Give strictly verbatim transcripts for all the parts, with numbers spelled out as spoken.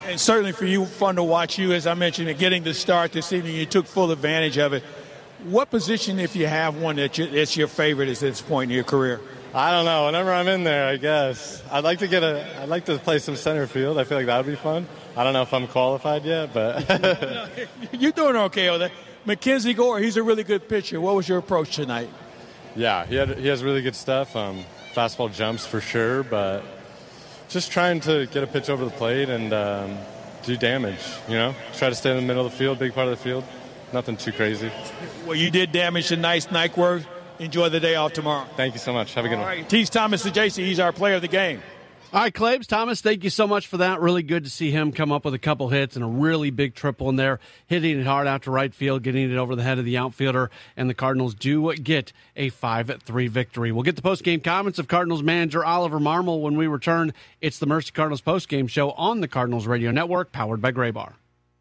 And certainly for you, fun to watch you, as I mentioned, and getting the start this evening. You took full advantage of it. What position, if you have one, that you, that's your favorite at this point in your career? I don't know. Whenever I'm in there, I guess I'd like to get a. I'd like to play some center field. I feel like that would be fun. I don't know if I'm qualified yet, but you're doing okay on that. Mackenzie Gore, he's a really good pitcher. What was your approach tonight? Yeah, he had, he has really good stuff. Um, fastball jumps for sure, but just trying to get a pitch over the plate and um, do damage. You know, try to stay in the middle of the field, big part of the field. Nothing too crazy. Well, you did damage tonight. Nice work. Enjoy the day off tomorrow. Thank you so much. Have a good All one. Right. Tease Thomas to J C. He's our player of the game. All right, Claves, Thomas, thank you so much for that. Really good to see him come up with a couple hits and a really big triple in there, hitting it hard out to right field, getting it over the head of the outfielder, and the Cardinals do get a five three victory. We'll get the postgame comments of Cardinals manager Oliver Marmol when we return. It's the Mercy Cardinals postgame show on the Cardinals Radio Network, powered by Graybar.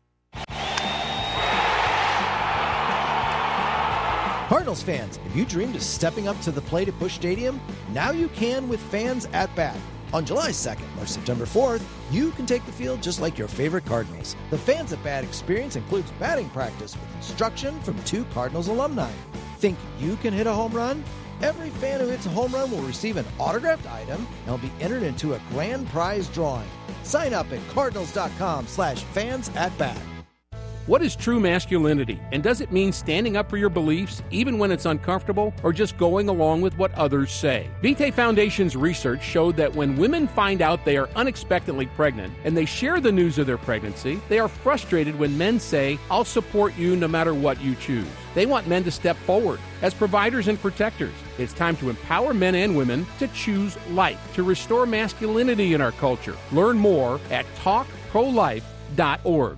Cardinals fans, have you dreamed of stepping up to the plate at Busch Stadium? Now you can with Fans at Bat. On July second or September fourth, you can take the field just like your favorite Cardinals. The Fans at Bat experience includes batting practice with instruction from two Cardinals alumni. Think you can hit a home run? Every fan who hits a home run will receive an autographed item and will be entered into a grand prize drawing. Sign up at cardinals.com slash fans at bat. What is true masculinity, and does it mean standing up for your beliefs even when it's uncomfortable, or just going along with what others say? Vitae Foundation's research showed that when women find out they are unexpectedly pregnant and they share the news of their pregnancy, they are frustrated when men say, "I'll support you no matter what you choose." They want men to step forward as providers and protectors. It's time to empower men and women to choose life, to restore masculinity in our culture. Learn more at talk pro life dot org.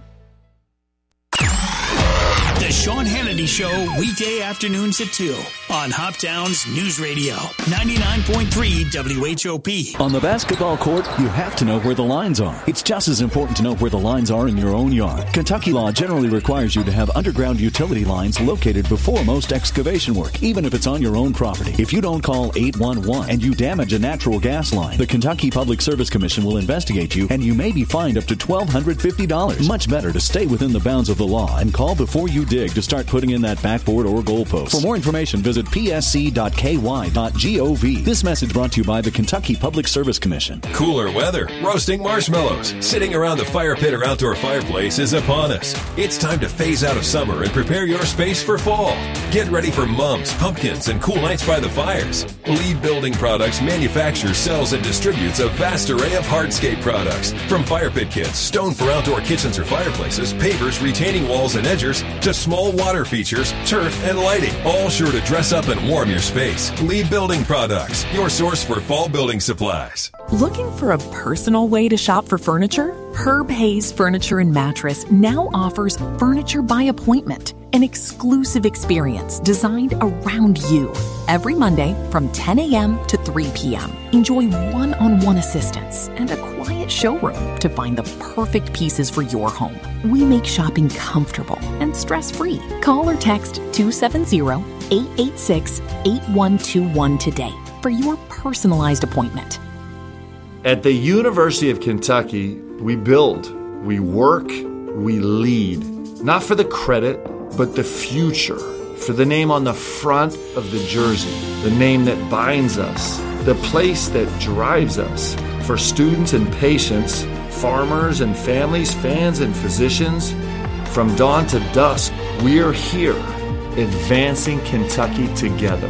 The Sean Hannity Show, weekday afternoons at two on Hoptown's News Radio, ninety-nine point three W H O P. On the basketball court, you have to know where the lines are. It's just as important to know where the lines are in your own yard. Kentucky law generally requires you to have underground utility lines located before most excavation work, even if it's on your own property. If you don't call eight one one and you damage a natural gas line, the Kentucky Public Service Commission will investigate you, and you may be fined up to one thousand two hundred fifty dollars. Much better to stay within the bounds of the law and call before you dig to start putting in that backboard or goalpost. For more information, visit p s c dot k y dot gov. This message brought to you by the Kentucky Public Service Commission. Cooler weather, roasting marshmallows, sitting around the fire pit or outdoor fireplace is upon us. It's time to phase out of summer and prepare your space for fall. Get ready for mums, pumpkins, and cool nights by the fires. Lee Building Products manufactures, sells, and distributes a vast array of hardscape products. From fire pit kits, stone for outdoor kitchens or fireplaces, pavers, retaining walls, and edgers, to small water features, turf, and lighting, all sure to dress up and warm your space. Lee Building Products, your source for fall building supplies. Looking for a personal way to shop for furniture? Herb Hayes Furniture and Mattress now offers Furniture by Appointment, an exclusive experience designed around you. Every Monday from ten a.m. to three p.m. Enjoy one-on-one assistance and a quiet showroom to find the perfect pieces for your home. We make shopping comfortable and stress-free. Call or text two seven zero, eight eight six, eight one two one today for your personalized appointment. At the University of Kentucky, we build, we work, we lead. Not for the credit, but the future. For the name on the front of the jersey, the name that binds us, the place that drives us. For students and patients, farmers and families, fans and physicians, from dawn to dusk, we're here, advancing Kentucky together.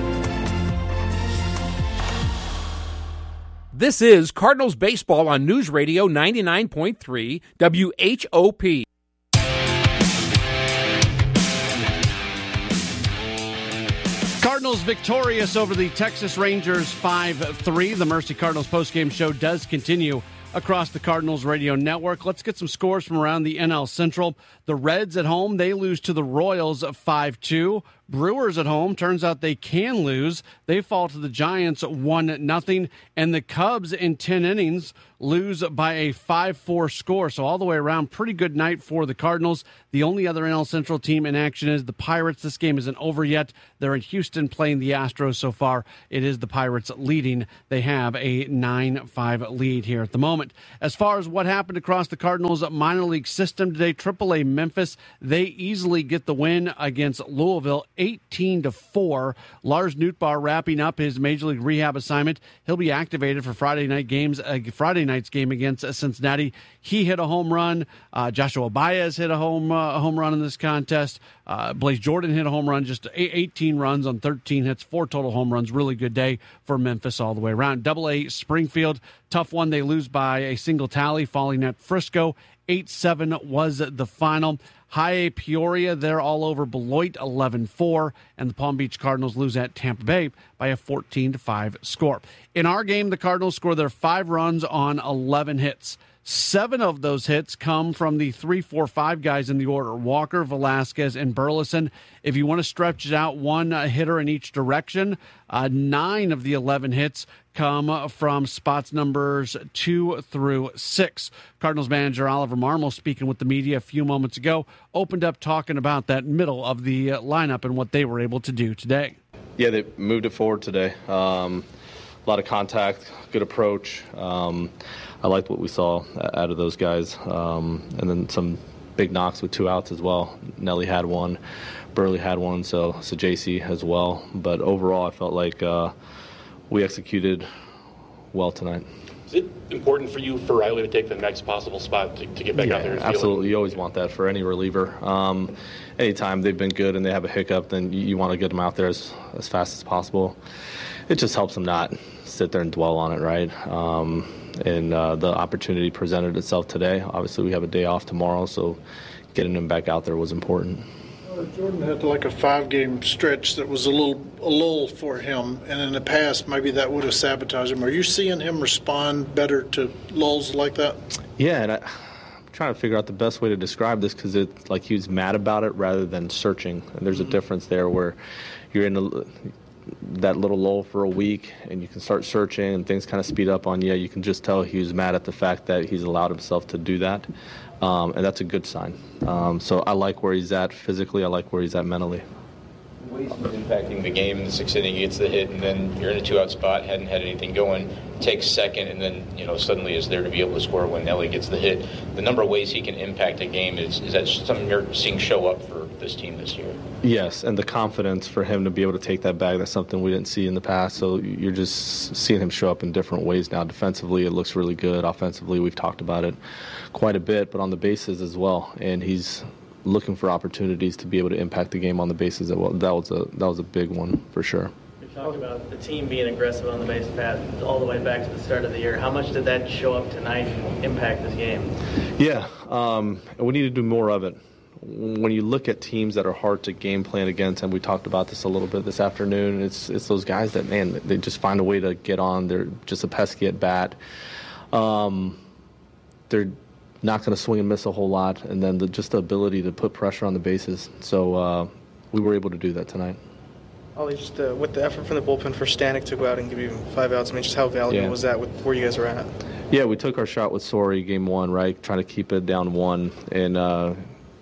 This is Cardinals Baseball on News Radio ninety-nine point three W H O P. Cardinals victorious over the Texas Rangers five three. The Mercy Cardinals postgame show does continue across the Cardinals radio network. Let's get some scores from around the N L Central. The Reds at home, they lose to the Royals five two. Brewers at home, turns out they can lose. They fall to the Giants one nothing, and the Cubs in ten innings lose by a five four score. So all the way around, pretty good night for the Cardinals. The only other N L Central team in action is the Pirates. This game isn't over yet. They're in Houston playing the Astros so far. It is the Pirates leading. They have a nine five lead here at the moment. As far as what happened across the Cardinals minor league system today, triple A Memphis, they easily get the win against Louisville, eighteen to four. Lars Nootbaar wrapping up his major league rehab assignment. He'll be activated for Friday night games. Uh, Friday night's game against Cincinnati. He hit a home run. Uh, Joshua Baez hit a home uh, home run in this contest. Uh, Blaze Jordan hit a home run, just eighteen runs on thirteen hits, four total home runs. Really good day for Memphis all the way around. Double A Springfield, tough one. They lose by a single tally, falling at Frisco. eight seven was the final. High A Peoria, they're all over Beloit, eleven four, and the Palm Beach Cardinals lose at Tampa Bay by a fourteen to five score. In our game, the Cardinals score their five runs on eleven hits. Seven of those hits come from the three, four, five guys in the order, Walker, Velasquez, and Burleson. If you want to stretch it out, one uh, hitter in each direction, uh, nine of the eleven hits come from spots numbers two through six. Cardinals manager Oliver Marmol, speaking with the media a few moments ago, opened up talking about that middle of the uh, lineup and what they were able to do today. Yeah, they moved it forward today. Um, a lot of contact, good approach. Um, I liked what we saw out of those guys. Um, and then some big knocks with two outs as well. Nelly had one, Burley had one, so, so J C as well. But overall, I felt like uh, we executed well tonight. Is it important for you, for Riley, to take the next possible spot to, to get back yeah, out there? And absolutely. You always want that for any reliever. Um, anytime they've been good and they have a hiccup, then you, you want to get them out there as, as fast as possible. It just helps them not sit there and dwell on it, right? Um, and uh, the opportunity presented itself today. Obviously, we have a day off tomorrow, so getting him back out there was important. Jordan had like a five-game stretch that was a little a lull for him, and in the past, maybe that would have sabotaged him. Are you seeing him respond better to lulls like that? Yeah, and I, I'm trying to figure out the best way to describe this because it's like he was mad about it rather than searching. And there's a difference there where you're in a, that little lull for a week, and you can start searching, and things kind of speed up on you. You can just tell he was mad at the fact that he's allowed himself to do that. Um, and that's a good sign. Um, so I like where he's at physically. I like where he's at mentally. Ways he's impacting the game in the sixth inning, he gets the hit, and then you're in a two-out spot, hadn't had anything going, takes second, and then you know suddenly is there to be able to score when Nelly gets the hit. The number of ways he can impact a game is, is that something you're seeing show up for this team this year? Yes, and the confidence for him to be able to take that bag, that's something we didn't see in the past. So you're just seeing him show up in different ways now. Defensively, it looks really good. Offensively, we've talked about it quite a bit, but on the bases as well. And he's looking for opportunities to be able to impact the game on the bases. That was a that was a big one for sure. You talked about the team being aggressive on the base path all the way back to the start of the year. How much did that show up tonight and impact this game? Yeah, um, and we need to do more of it. When you look at teams that are hard to game plan against, and we talked about this a little bit this afternoon, it's it's those guys that, man, they just find a way to get on. They're just a pesky at bat. Um, they're not going to swing and miss a whole lot, and then the, just the ability to put pressure on the bases. So uh, we were able to do that tonight. Ollie, just uh, with the effort from the bullpen for Stanek to go out and give you five outs, I mean, just how valuable yeah. was that with where you guys were at? Yeah, we took our shot with Sori game one, right, trying to keep it down one, and uh,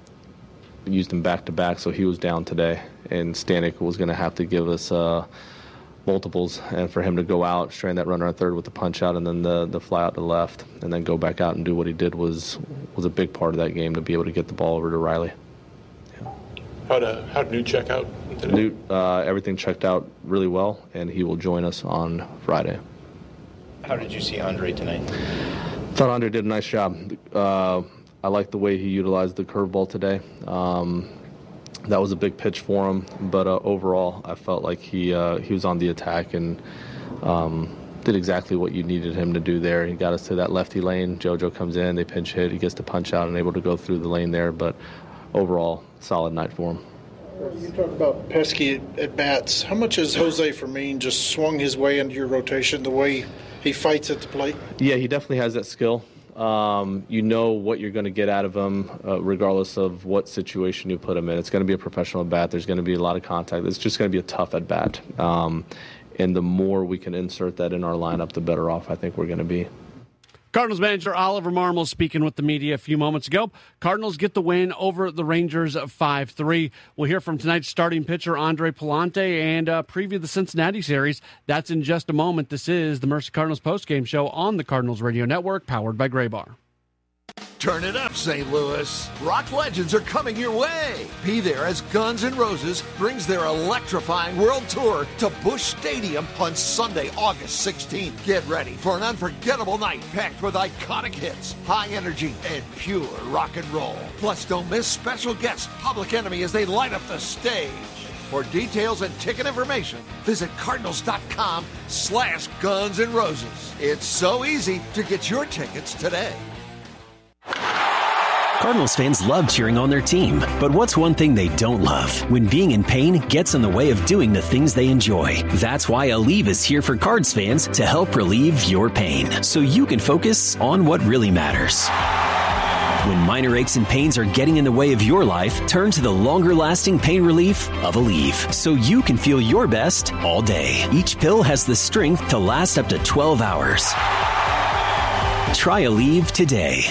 used him back-to-back, so he was down today, and Stanek was going to have to give us uh, multiples, and for him to go out, strain that runner on third with the punch out, and then the, the fly out to left, and then go back out and do what he did was was a big part of that game to be able to get the ball over to Riley. Yeah. How'd, uh, how'd Newt check out today? Newt, uh, everything checked out really well, and he will join us on Friday. How did you see Andre tonight? I thought Andre did a nice job. Uh, I like the way he utilized the curveball today. Um, that was a big pitch for him, but uh, overall, I felt like he uh, he was on the attack and um, did exactly what you needed him to do there. He got us to that lefty lane. JoJo comes in, they pinch hit, he gets to punch out and able to go through the lane there. But overall, solid night for him. You talk about pesky at bats. How much has Jose Fermin just swung his way into your rotation, the way he fights at the plate? Yeah, he definitely has that skill. Um, you know what you're going to get out of him, uh, regardless of what situation you put him in. It's going to be a professional at bat. There's going to be a lot of contact. It's just going to be a tough at bat. Um, and the more we can insert that in our lineup, the better off I think we're going to be. Cardinals manager Oliver Marmol speaking with the media a few moments ago. Cardinals get the win over the Rangers five three. We'll hear from tonight's starting pitcher Andre Pallante and uh, preview the Cincinnati series. That's in just a moment. This is the Mercy Cardinals postgame show on the Cardinals Radio Network, powered by Graybar. Turn it up, Saint Louis. Rock legends are coming your way. Be there as Guns N' Roses brings their electrifying world tour to Busch Stadium on Sunday, August sixteenth. Get ready for an unforgettable night packed with iconic hits, high energy, and pure rock and roll. Plus, don't miss special guest Public Enemy as they light up the stage. For details and ticket information, visit cardinals.com slash Guns N' Roses. It's so easy to get your tickets today. Cardinals fans love cheering on their team, but what's one thing they don't love? When being in pain gets in the way of doing the things they enjoy. That's why Aleve is here for Cards fans to help relieve your pain, so you can focus on what really matters. When minor aches and pains are getting in the way of your life, turn to the longer-lasting pain relief of Aleve, so you can feel your best all day. Each pill has the strength to last up to twelve hours. Try Aleve today.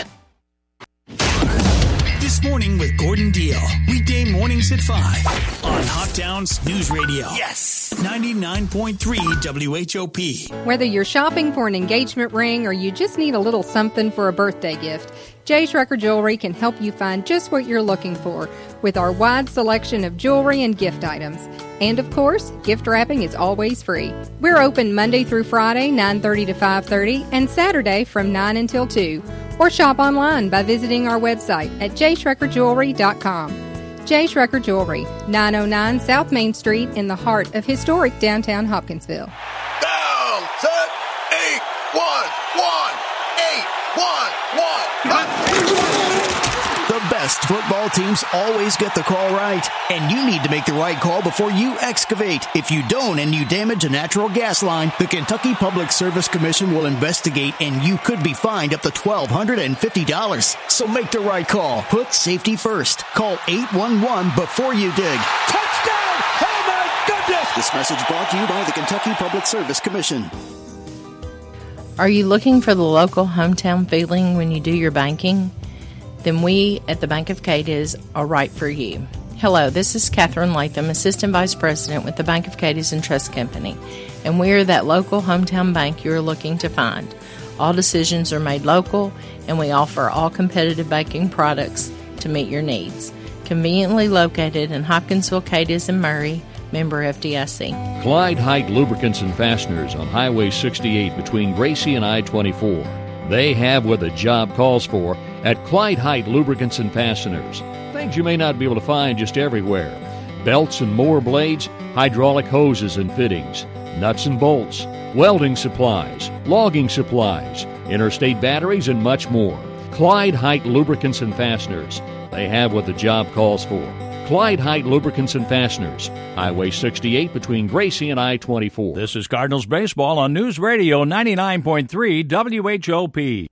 This Morning with Gordon Deal. Weekday mornings at five on Hot Downs News Radio. Yes! ninety-nine point three W H O P. Whether you're shopping for an engagement ring or you just need a little something for a birthday gift, Jay Schrecker Jewelry can help you find just what you're looking for with our wide selection of jewelry and gift items. And of course, gift wrapping is always free. We're open Monday through Friday, nine thirty to five thirty, and Saturday from nine until two. Or shop online by visiting our website at j schrecker jewelry dot com. Jay Schrecker Jewelry, nine oh nine South Main Street in the heart of historic downtown Hopkinsville. Down, set, eight, one, one, eight, one, one. The best football teams always get the call right, and you need to make the right call before you excavate. If you don't and you damage a natural gas line, the Kentucky Public Service Commission will investigate, and you could be fined up to twelve hundred fifty dollars. So make the right call. Put safety first. Call eight one one before you dig. Touchdown! Oh my goodness! This message brought to you by the Kentucky Public Service Commission. Are you looking for the local hometown feeling when you do your banking? Then we at the Bank of Cadiz are right for you. Hello, this is Catherine Latham, Assistant Vice President with the Bank of Cadiz and Trust Company, and we are that local hometown bank you are looking to find. All decisions are made local, and we offer all competitive banking products to meet your needs. Conveniently located in Hopkinsville, Cadiz, and Murray, member F D I C. Clyde Height Lubricants and Fasteners on Highway sixty-eight between Gracie and I twenty-four. They have what the job calls for at Clyde Height Lubricants and Fasteners. Things you may not be able to find just everywhere. Belts and mower blades, hydraulic hoses and fittings, nuts and bolts, welding supplies, logging supplies, interstate batteries, and much more. Clyde Height Lubricants and Fasteners. They have what the job calls for. Clyde Height Lubricants and Fasteners, Highway sixty-eight between Gracie and I twenty-four. This is Cardinals Baseball on News Radio ninety-nine point three W H O P.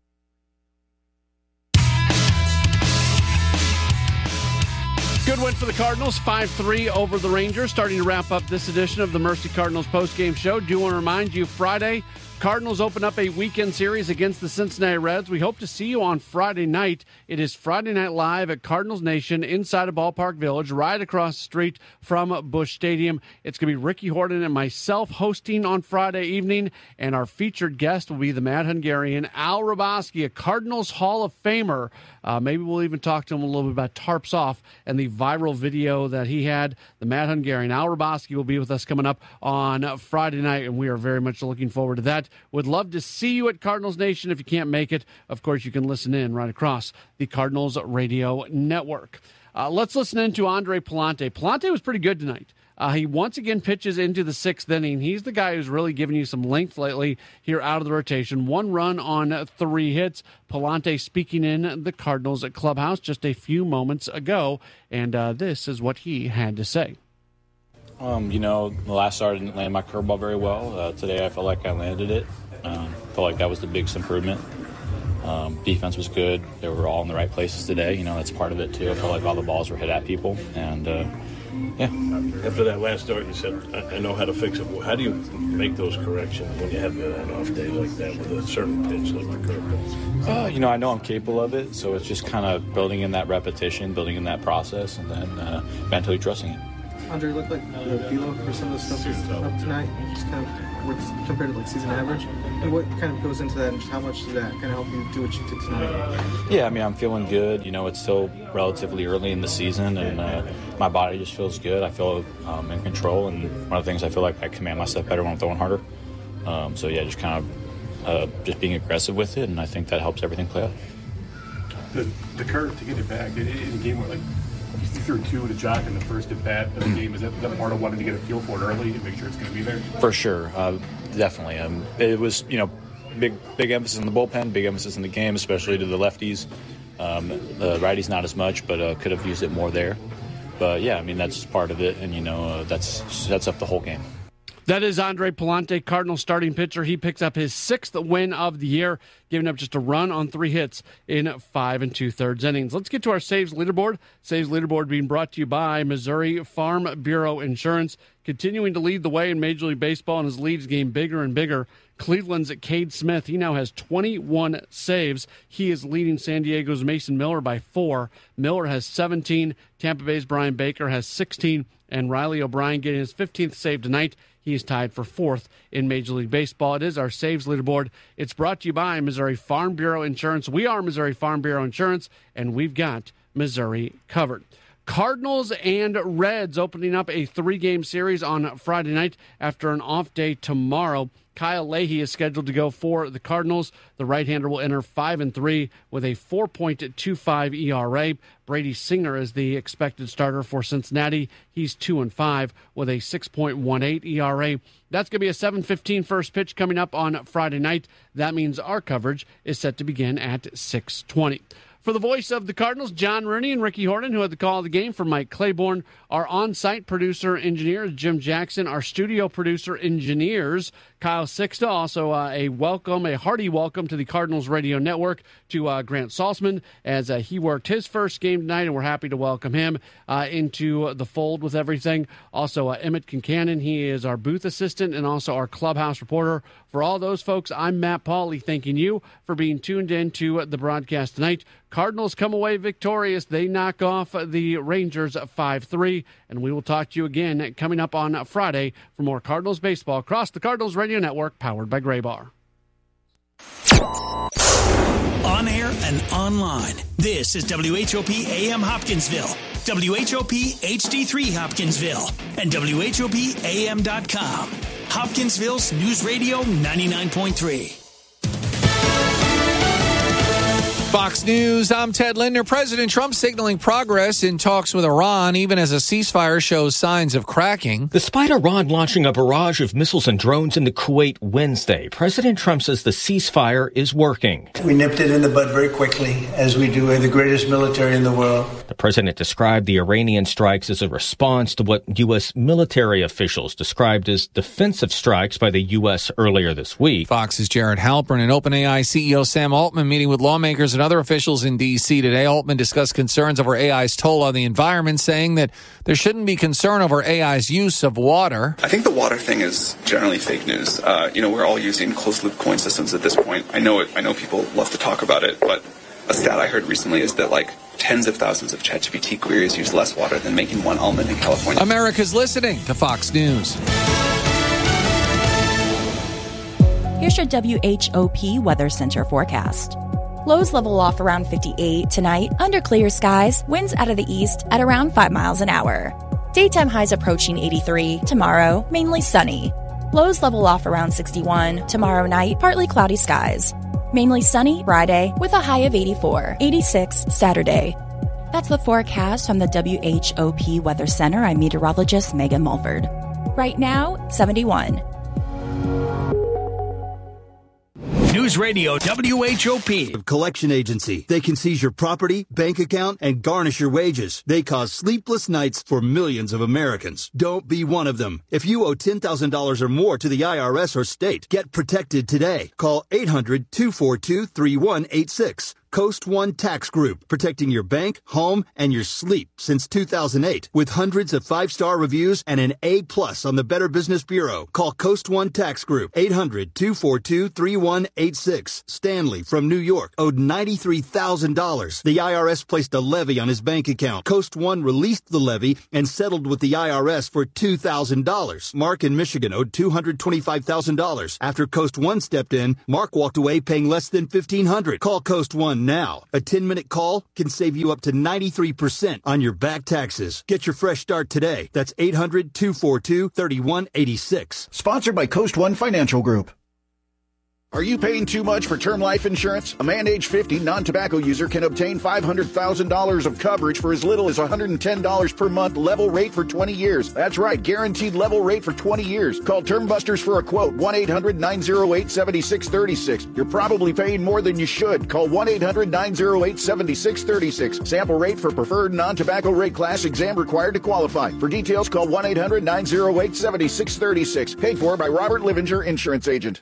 Good win for the Cardinals, five three over the Rangers. Starting to wrap up this edition of the Mercy Cardinals postgame show. Do want to remind you, Friday, Cardinals open up a weekend series against the Cincinnati Reds. We hope to see you on Friday night. It is Friday Night Live at Cardinals Nation inside of Ballpark Village, right across the street from Busch Stadium. It's going to be Ricky Horton and myself hosting on Friday evening, and our featured guest will be the Mad Hungarian, Al Hrabosky, a Cardinals Hall of Famer. Uh, maybe we'll even talk to him a little bit about Tarps Off and the viral video that he had. The Mad Hungarian, Al Hrabosky, will be with us coming up on Friday night, and we are very much looking forward to that. Would love to see you at Cardinals Nation. If you can't make it, of course, you can listen in right across the Cardinals Radio Network. Uh, let's listen in to Andre Pallante. Pallante was pretty good tonight. Uh, he once again pitches into the sixth inning. He's the guy who's really given you some length lately here out of the rotation. One run on three hits. Pallante speaking in the Cardinals clubhouse just a few moments ago, and uh, this is what he had to say. Um, you know, the last start I didn't land my curveball very well. Uh, today I felt like I landed it. Um, felt like that was the biggest improvement. Um, defense was good. They were all in the right places today. You know, that's part of it, too. I felt like all the balls were hit at people. And, uh, yeah. After that last start, you said, I, I know how to fix it. Well, how do you make those corrections when you have an off day like that with a certain pitch like the curveball? Uh, you know, I know I'm capable of it, so it's just kind of building in that repetition, building in that process, and then uh, mentally trusting it. Andre, looked like the velo for some of the stuff was up tonight, just kind of with, compared to like season average. And what kind of goes into that, and just how much does that kind of help you do what you did tonight? Yeah, I mean, I'm feeling good. You know, it's still relatively early in the season, and uh, my body just feels good. I feel um, in control, and one of the things I feel like I command myself better when I'm throwing harder. Um, so yeah, just kind of uh, just being aggressive with it, and I think that helps everything play out. The, the curve to get it back in, in a game where like you threw two to Jock in the first at bat of the game, is that, is that part of wanting to get a feel for it early and make sure it's going to be there? For sure, uh, definitely. Um, it was, you know, big big emphasis in the bullpen, big emphasis in the game, especially to the lefties. Um, the righties not as much, but uh, could have used it more there. But yeah, I mean that's part of it, and you know uh, that's sets up the whole game. That is Andre Pallante, Cardinals starting pitcher. He picks up his sixth win of the year, giving up just a run on three hits in five and two-thirds innings. Let's get to our saves leaderboard. Saves leaderboard being brought to you by Missouri Farm Bureau Insurance, continuing to lead the way in Major League Baseball, and his leads game bigger and bigger. Cleveland's Cade Smith, he now has twenty-one saves. He is leading San Diego's Mason Miller by four. Miller has seventeen. Tampa Bay's Brian Baker has sixteen. And Riley O'Brien getting his fifteenth save tonight. He is tied for fourth in Major League Baseball. It is our saves leaderboard. It's brought to you by Missouri Farm Bureau Insurance. We are Missouri Farm Bureau Insurance, and we've got Missouri covered. Cardinals and Reds opening up a three-game series on Friday night after an off day tomorrow. Kyle Leahy is scheduled to go for the Cardinals. The right-hander will enter five and three with a four point two five E R A. Brady Singer is the expected starter for Cincinnati. He's two and five with a six point one eight E R A. That's going to be a seven fifteen first pitch coming up on Friday night. That means our coverage is set to begin at six twenty. For the voice of the Cardinals, John Rooney and Ricky Horton, who had the call of the game for Mike Claiborne, our on-site producer engineer, Jim Jackson, our studio producer engineers, Kyle Sixta. Also uh, a welcome, a hearty welcome to the Cardinals Radio Network to uh, Grant Salzman as uh, he worked his first game tonight, and we're happy to welcome him uh, into the fold with everything. Also, uh, Emmett Kincannon, he is our booth assistant and also our clubhouse reporter. For all those folks, I'm Matt Pauley, thanking you for being tuned in to the broadcast tonight. Cardinals come away victorious. They knock off the Rangers five three, and we will talk to you again coming up on Friday for more Cardinals baseball across the Cardinals Radio Network, powered by Gray Bar. On air and online, this is W H O P A M Hopkinsville, W H O P H D three Hopkinsville, and W H O P A M dot com. Hopkinsville's News Radio ninety-nine point three. Fox News, I'm Ted Linder. President Trump signaling progress in talks with Iran, even as a ceasefire shows signs of cracking. Despite Iran launching a barrage of missiles and drones into Kuwait Wednesday, President Trump says the ceasefire is working. We nipped it in the bud very quickly, as we do. We're the greatest military in the world. The president described the Iranian strikes as a response to what U S military officials described as defensive strikes by the U S earlier this week. Fox's Jared Halpern and OpenAI C E O Sam Altman meeting with lawmakers and other officials in D C today. Altman discussed concerns over A I's toll on the environment, saying that there shouldn't be concern over A I's use of water. I think the water thing is generally fake news. Uh, you know, we're all using closed-loop coin systems at this point. I know it. I know people love to talk about it, but a stat I heard recently is that like tens of thousands of ChatGPT queries use less water than making one almond in California. America's listening to Fox News. Here's your W H O P Weather Center forecast. Lows level off around fifty-eight tonight, under clear skies, winds out of the east at around five miles an hour. Daytime highs approaching eighty-three, tomorrow mainly sunny. Lows level off around sixty-one, tomorrow night partly cloudy skies. Mainly sunny Friday with a high of eighty-four, eighty-six Saturday. That's the forecast from the W H O P Weather Center. I'm meteorologist Megan Mulford. Right now, seventy-one. News Radio W H O P. Collection agency. They can seize your property, bank account, and garnish your wages. They cause sleepless nights for millions of Americans. Don't be one of them. If you owe ten thousand dollars or more to the I R S or state, get protected today. Call eight hundred, two four two, three one eight six. Coast One Tax Group, protecting your bank, home, and your sleep since two thousand eight. With hundreds of five-star reviews and an A plus on the Better Business Bureau. Call Coast One Tax Group, eight hundred, two four two, three one eight six. Stanley from New York owed ninety-three thousand dollars. The I R S placed a levy on his bank account. Coast One released the levy and settled with the I R S for two thousand dollars. Mark in Michigan owed two hundred twenty-five thousand dollars. After Coast One stepped in, Mark walked away paying less than fifteen hundred dollars. Call Coast One now. A ten-minute call can save you up to ninety-three percent on your back taxes. Get your fresh start today. That's eight hundred, two four two, three one eight six. Sponsored by Coast One Financial Group. Are you paying too much for term life insurance? A man age fifty, non-tobacco user can obtain five hundred thousand dollars of coverage for as little as one hundred ten dollars per month, level rate for twenty years. That's right, guaranteed level rate for twenty years. Call Term Busters for a quote, one eight hundred, nine oh eight, seven six three six. You're probably paying more than you should. Call one eight hundred, nine oh eight, seven six three six. Sample rate for preferred non-tobacco rate class, exam required to qualify. For details, call one eight hundred, nine oh eight, seven six three six. Paid for by Robert Livinger, Insurance Agent.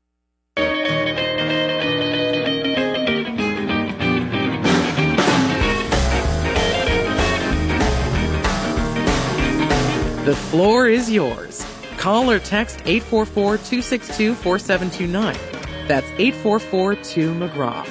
The floor is yours. Call or text eight four four, two six two, four seven two nine. That's eight four four, two McGraw.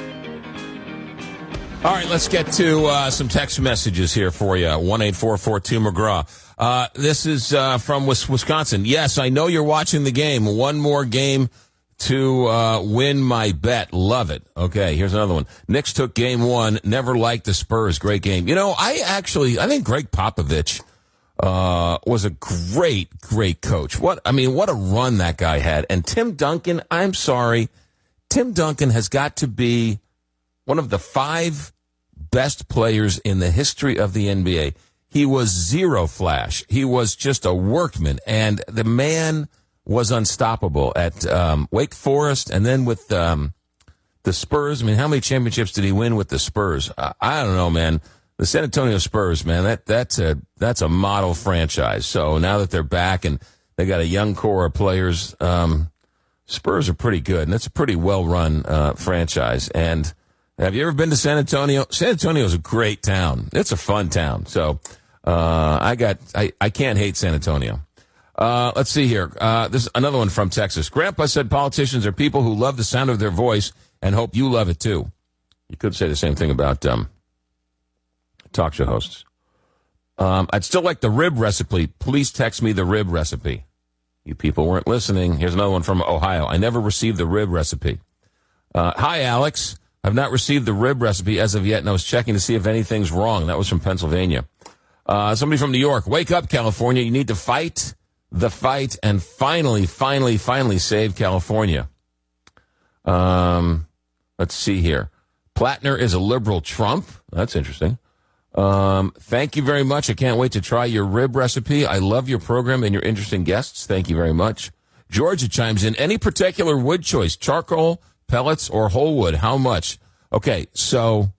All right, let's get to uh, some text messages here for you. one eight four four two McGraw. Uh, this is uh, from Wisconsin. Yes, I know you're watching the game. One more game to uh, win my bet. Love it. Okay, here's another one. Knicks took game one. Never liked the Spurs. Great game. You know, I actually, I think Greg Popovich Uh, was a great, great coach. What, I mean, what a run that guy had. And Tim Duncan, I'm sorry, Tim Duncan has got to be one of the five best players in the history of the N B A. He was zero flash. He was just a workman. And the man was unstoppable at um, Wake Forest and then with um, the Spurs. I mean, how many championships did he win with the Spurs? I, I don't know, man. The San Antonio Spurs, man, that that's a that's a model franchise. So now that they're back and they got a young core of players, um, Spurs are pretty good, and it's a pretty well-run uh, franchise. And have you ever been to San Antonio? San Antonio is a great town. It's a fun town. So uh, I got I, I can't hate San Antonio. Uh, let's see here. Uh, this is another one from Texas. Grandpa said politicians are people who love the sound of their voice and hope you love it too. You could say the same thing about um. talk show hosts. Um, I'd still like the rib recipe. Please text me the rib recipe. You people weren't listening. Here's another one from Ohio. I never received the rib recipe. Uh, hi, Alex. I've not received the rib recipe as of yet, and I was checking to see if anything's wrong. That was from Pennsylvania. Uh, somebody from New York. Wake up, California. You need to fight the fight and finally, finally, finally save California. Um, let's see here. Plattner is a liberal Trump. That's interesting. Um, thank you very much. I can't wait to try your rib recipe. I love your program and your interesting guests. Thank you very much. Georgia chimes in. Any particular wood choice? Charcoal, pellets, or whole wood? How much? Okay, so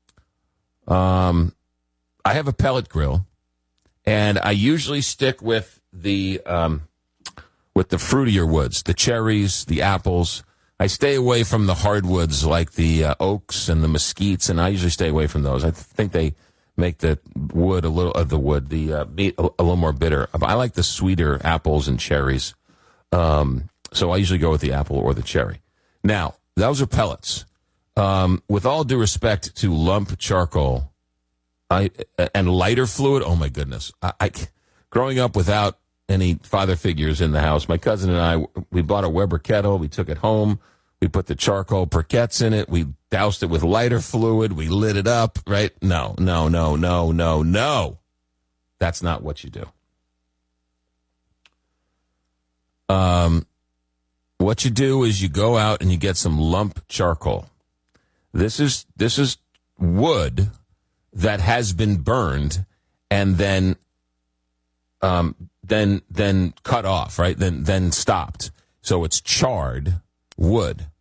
um, I have a pellet grill, and I usually stick with the um, with the fruitier woods, the cherries, the apples. I stay away from the hardwoods like the uh, oaks and the mesquites, and I usually stay away from those. I think they make the wood a little of uh, the wood the uh, meat a, a little more bitter. I like the sweeter apples and cherries, um, so I usually go with the apple or the cherry. Now those are pellets. Um, with all due respect to lump charcoal, I and lighter fluid. Oh my goodness! I, I growing up without any father figures in the house, my cousin and I we bought a Weber kettle. We took it home. We put the charcoal briquettes in it. We doused it with lighter fluid. We lit it up, right? No, no, no, no, no, no. That's not what you do. Um, what you do is you go out and you get some lump charcoal. This is this is wood that has been burned and then um, then then cut off, right? Then then stopped. So it's charred wood.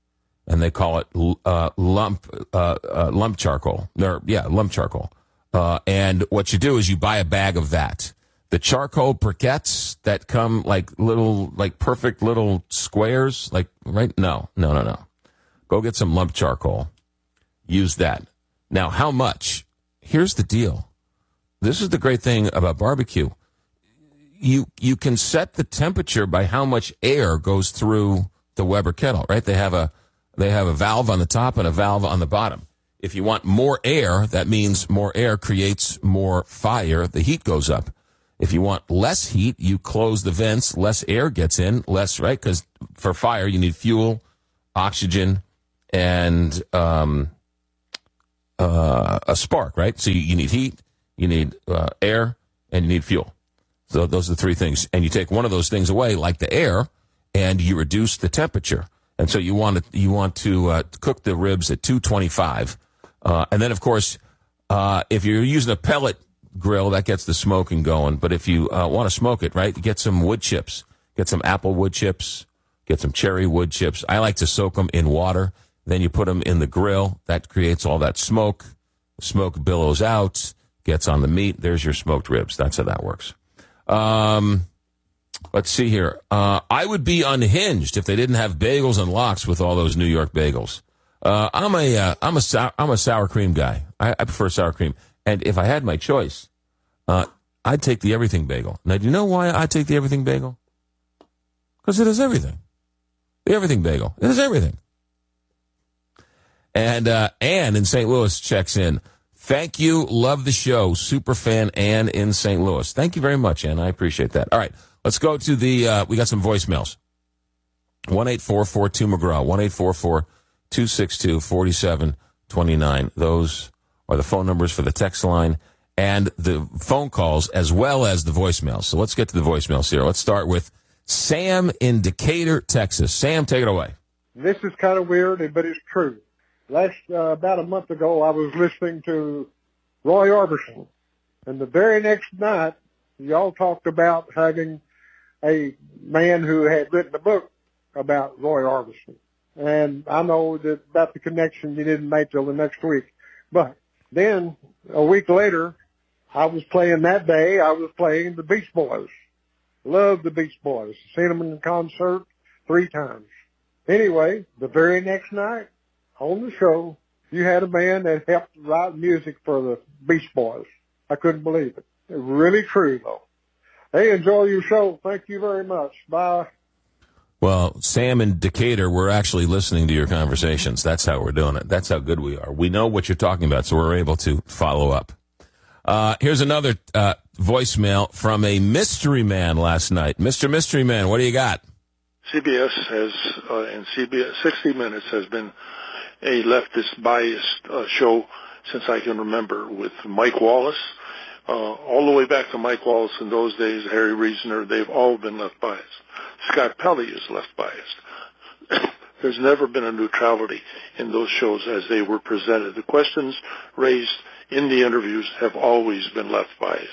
and they call it uh, lump uh, uh, lump charcoal. Or, yeah, lump charcoal. Uh, and what you do is you buy a bag of that. The charcoal briquettes that come like little, like perfect little squares, like, right? No, no, no, no. Go get some lump charcoal. Use that. Now, how much? Here's the deal. This is the great thing about barbecue. You you can set the temperature by how much air goes through the Weber kettle, right? They have a they have a valve on the top and a valve on the bottom. If you want more air, that means more air creates more fire. The heat goes up. If you want less heat, you close the vents, less air gets in, less, right? Because for fire, you need fuel, oxygen, and um, uh, a spark, right? So you, you need heat, you need uh, air, and you need fuel. So those are the three things. And you take one of those things away, like the air, and you reduce the temperature. And so you want to you want to uh, cook the ribs at two twenty-five. Uh, and then, of course, uh, if you're using a pellet grill, that gets the smoking going. But if you uh, want to smoke it, right, get some wood chips. Get some apple wood chips. Get some cherry wood chips. I like to soak them in water. Then you put them in the grill. That creates all that smoke. Smoke billows out, gets on the meat. There's your smoked ribs. That's how that works. Um, let's see here. Uh, I would be unhinged if they didn't have bagels and lox with all those New York bagels. Uh, I'm a, uh, I'm a, sour, I'm a sour cream guy. I, I prefer sour cream. And if I had my choice, uh, I'd take the everything bagel. Now, do you know why I take the everything bagel? Because it has everything. The everything bagel. It has everything. And, uh, Ann in Saint Louis checks in. Thank you. Love the show. Super fan Ann in Saint Louis. Thank you very much, Ann. I appreciate that. All right. Let's go to the, uh, we got some voicemails. one eight four four two McGraw. one eight four four two six two four seven two nine. Those are the phone numbers for the text line and the phone calls as well as the voicemails. So let's get to the voicemails here. Let's start with Sam in Decatur, Texas. Sam, take it away. This is kind of weird, but it's true. Last, uh, about a month ago, I was listening to Roy Orbison, and the very next night, y'all talked about having a man who had written a book about Roy Orbison. And I know that about the connection you didn't make till the next week. But then, a week later, I was playing that day, I was playing the Beach Boys. Love the Beach Boys. Seen them in concert three times. Anyway, the very next night, on the show, you had a man that helped write music for the Beach Boys. I couldn't believe it. It's really true, though. Hey, enjoy your show. Thank you very much. Bye. Well, Sam in Decatur, we're actually listening to your conversations. That's how we're doing it. That's how good we are. We know what you're talking about, so we're able to follow up. Uh, here's another uh, voicemail from a mystery man last night. Mister Mystery Man, what do you got? C B S has, uh, and C B S sixty minutes has been a leftist biased uh, show since I can remember, with Mike Wallace, uh, all the way back to Mike Wallace in those days, Harry Reasoner. They've all been left biased. Scott Pelley is left biased. There's never been a neutrality in those shows as they were presented. The questions raised in the interviews have always been left biased.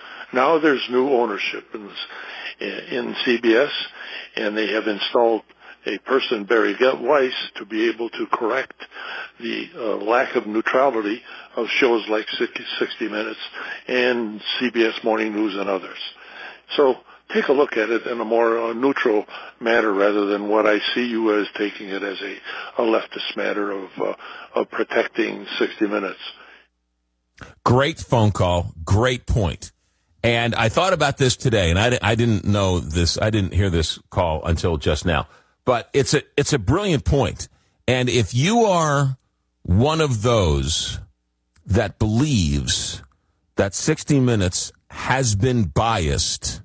Now there's new ownership in, this, in C B S, and they have installed a person, Barry Weiss, to be able to correct the uh, lack of neutrality of shows like sixty minutes and C B S Morning News and others. So take a look at it in a more uh, neutral manner rather than what I see you as taking it as a, a leftist matter of, uh, of protecting sixty minutes. Great phone call. Great point. And I thought about this today, and I, I didn't know this. I didn't hear this call until just now. But it's a it's a brilliant point. And if you are one of those that believes that sixty minutes has been biased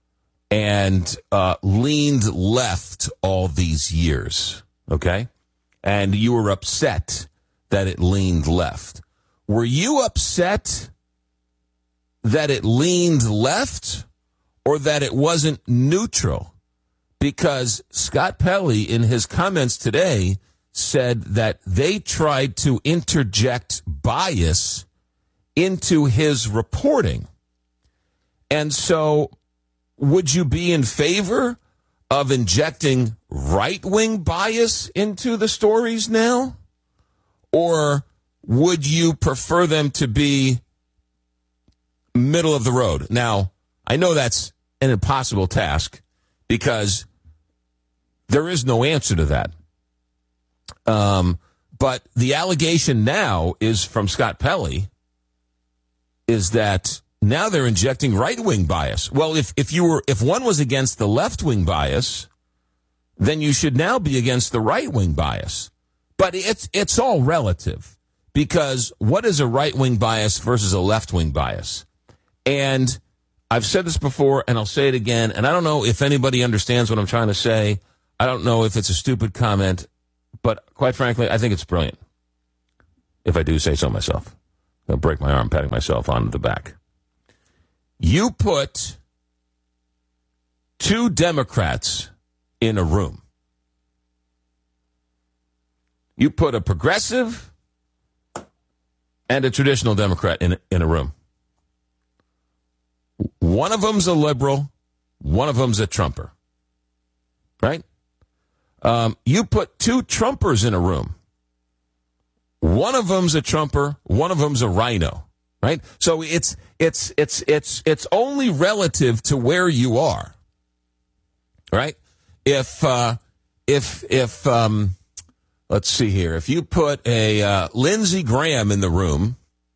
and uh, leaned left all these years, okay, and you were upset that it leaned left, were you upset that it leaned left or that it wasn't neutral? Because Scott Pelley, in his comments today, said that they tried to interject bias into his reporting. And so would you be in favor of injecting right-wing bias into the stories now? Or would you prefer them to be middle of the road? Now, I know that's an impossible task because there is no answer to that. Um, but the allegation now is from Scott Pelley is that now they're injecting right-wing bias. Well, if, if you were, if one was against the left-wing bias, then you should now be against the right-wing bias. But it's, it's all relative because what is a right-wing bias versus a left-wing bias? And I've said this before and I'll say it again, and I don't know if anybody understands what I'm trying to say. I don't know if it's a stupid comment, but quite frankly, I think it's brilliant. If I do say so myself. I'll break my arm patting myself on the back. You put two Democrats in a room. You put a progressive and a traditional Democrat in, in a room. One of them's a liberal, one of them's a Trumper. Right? Um, you put two Trumpers in a room. One of them's a Trumper, one of them's a rhino. Right? So it's it's it's it's it's only relative to where you are. Right? If uh, if if um, let's see here, if you put a uh, Lindsey Graham in the room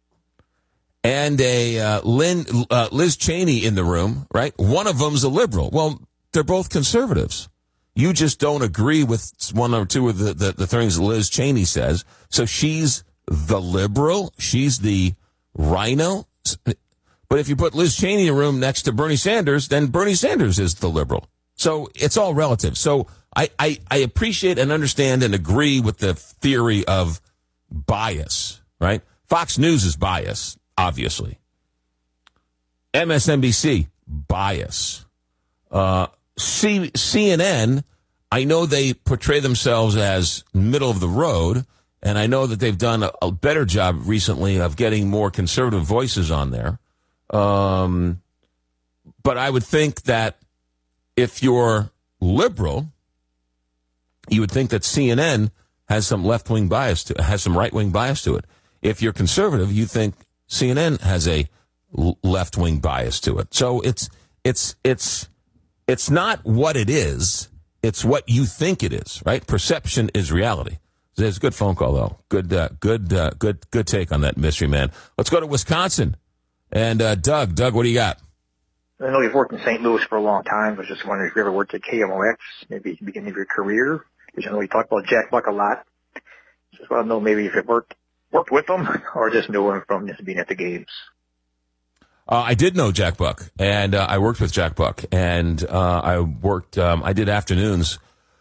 and a uh, Lynn, uh, Liz Cheney in the room, right? One of them's a liberal. Well, they're both conservatives. You just don't agree with one or two of the, the, the things Liz Cheney says. So she's the liberal. She's the rhino. But if you put Liz Cheney in a room next to Bernie Sanders, then Bernie Sanders is the liberal. So it's all relative. So I, I, I appreciate and understand and agree with the theory of bias, right? Fox News is bias, obviously. M S N B C, bias. Uh, C- CNN, I know they portray themselves as middle of the road, and I know that they've done a, a better job recently of getting more conservative voices on there. Um, but I would think that if you're liberal, you would think that C N N has some left-wing bias to has some right-wing bias to it. If you're conservative, you think C N N has a l- left-wing bias to it. So it's it's it's it's not what it is; it's what you think it is. Right? Perception is reality. There's a good phone call though. Good, uh, good, uh, good, good take on that, mystery man. Let's go to Wisconsin and uh, Doug. Doug, what do you got? I know you've worked in Saint Louis for a long time. I was just wondering if you ever worked at K M O X, maybe at the beginning of your career. Because I know you talk about Jack Buck a lot. Just want to know maybe if it worked worked with him or just knew him from just being at the games. Uh, I did know Jack Buck, and uh, I worked with Jack Buck, and uh, I worked. Um, I did afternoons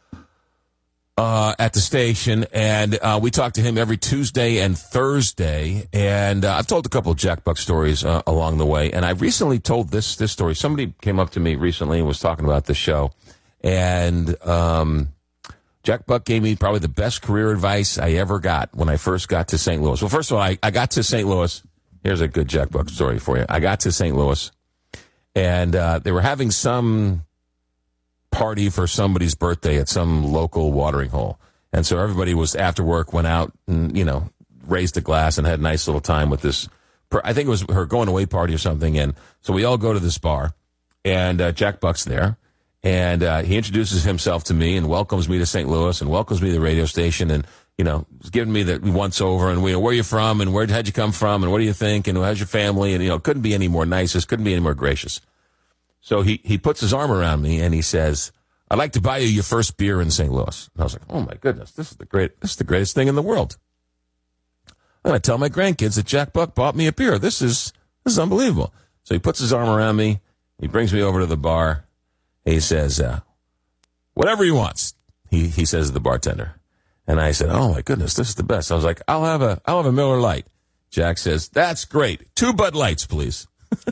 uh, at the station, and uh, we talked to him every Tuesday and Thursday. And uh, I've told a couple of Jack Buck stories uh, along the way, and I recently told this this story. Somebody came up to me recently and was talking about this show, and um, Jack Buck gave me probably the best career advice I ever got when I first got to Saint Louis. Well, first of all, I, I got to Saint Louis. Here's a good Jack Buck story for you. I got to Saint Louis, and uh, they were having some party for somebody's birthday at some local watering hole. And so everybody was, after work, went out and, you know, raised a glass and had a nice little time with this. I think it was her going away party or something. And so we all go to this bar, and uh, Jack Buck's there. And uh, he introduces himself to me and welcomes me to Saint Louis and welcomes me to the radio station and, you know, giving me the once over and, you know, where are you from and where how'd you come from and what do you think and how's your family? And, you know, couldn't be any more nicest, couldn't be any more gracious. So he, he puts his arm around me and he says, I'd like to buy you your first beer in Saint Louis. And I was like, oh my goodness, this is the great, this is the greatest thing in the world. I'm going to tell my grandkids that Jack Buck bought me a beer. This is, this is unbelievable. So he puts his arm around me. He brings me over to the bar. He says, uh, whatever he wants, he, he says to the bartender. And I said, oh my goodness, this is the best. I was like, I'll have a, I'll have a Miller Lite. Jack says, that's great. Two Bud Lights, please.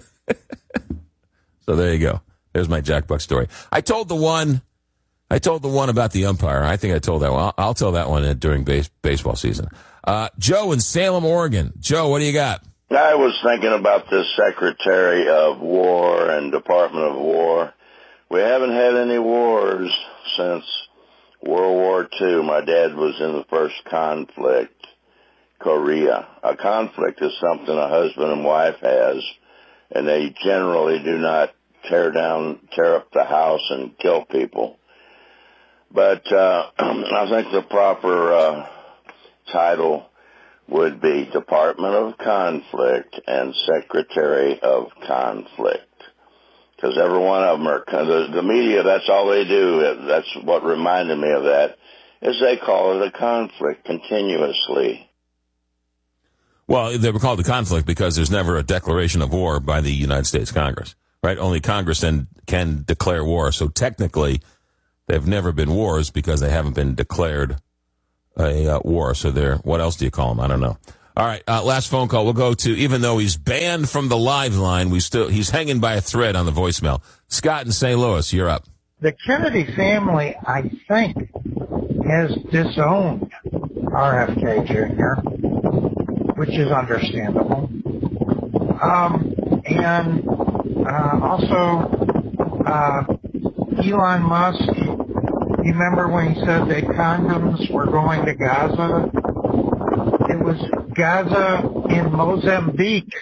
So there you go. There's my Jack Buck story. I told the one, I told the one about the umpire. I think I told that one. I'll, I'll tell that one during base, baseball season. Uh, Joe in Salem, Oregon. Joe, what do you got? I was thinking about this Secretary of War and Department of War. We haven't had any wars since World War Two. My dad was in the first conflict, Korea. A conflict is something a husband and wife has, and they generally do not tear down, tear up the house and kill people. But uh, I think the proper uh, title would be Department of Conflict and Secretary of Conflict. Because every one of them are, the, the media, that's all they do. That's what reminded me of that, is they call it a conflict continuously. Well, they were called a conflict because there's never a declaration of war by the United States Congress, right? Only Congress then can declare war. So technically, they've never been wars because they haven't been declared a uh, war. So they're, what else do you call them? I don't know. All right, uh, last phone call. We'll go to, even though he's banned from the live line, we still he's hanging by a thread on the voicemail. Scott in Saint Louis, you're up. The Kennedy family, I think, has disowned R F K Junior, which is understandable. Um, and uh, also, uh, Elon Musk, you remember when he said that condoms were going to Gaza? It was Gaza in Mozambique,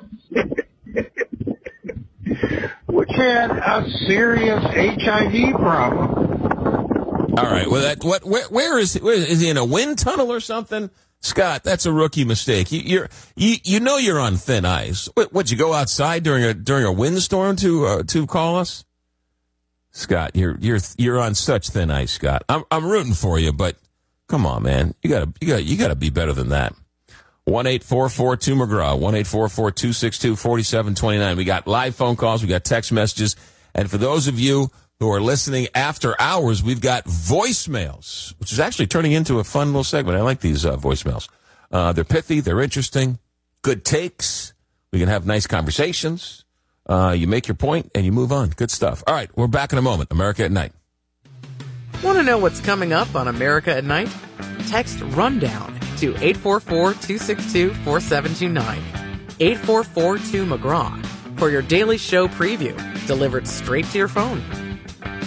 which had a serious H I V problem. All right. Well, that what? Where, where is he? Where, is he in a wind tunnel or something? Scott, that's a rookie mistake. You, you're you you know you're on thin ice. What? Would you go outside during a during a windstorm to uh, to call us? Scott, you're you're you're on such thin ice, Scott. I'm I'm rooting for you, but come on, man. You gotta you got you gotta be better than that. One eight four four two McGraw. One eight four four two six two four seven two nine. We got live phone calls. We got text messages, and for those of you who are listening after hours, we've got voicemails, which is actually turning into a fun little segment. I like these uh, voicemails. Uh, they're pithy. They're interesting. Good takes. We can have nice conversations. Uh, you make your point and you move on. Good stuff. All right, we're back in a moment. America at Night. Want to know what's coming up on America at Night? Text RUNDOWN to eight four four two six two four seven two nine. eight four four two McGraw for your daily show preview delivered straight to your phone.